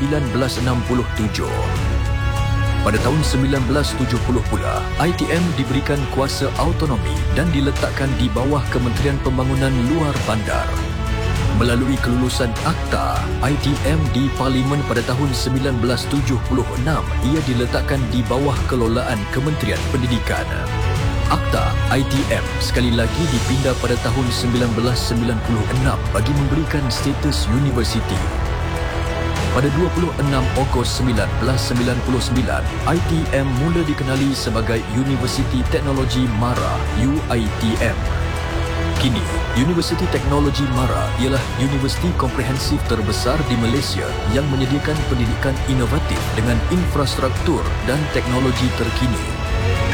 1967. Pada tahun 1970 pula, ITM diberikan kuasa autonomi dan diletakkan di bawah Kementerian Pembangunan Luar Bandar. Melalui kelulusan Akta, ITM di Parlimen pada tahun 1976, ia diletakkan di bawah kelolaan Kementerian Pendidikan. Akta ITM sekali lagi dipindah pada tahun 1996 bagi memberikan status universiti. Pada 26 Ogos 1999, ITM mula dikenali sebagai Universiti Teknologi Mara UiTM. Kini, Universiti Teknologi Mara ialah universiti komprehensif terbesar di Malaysia yang menyediakan pendidikan inovatif dengan infrastruktur dan teknologi terkini.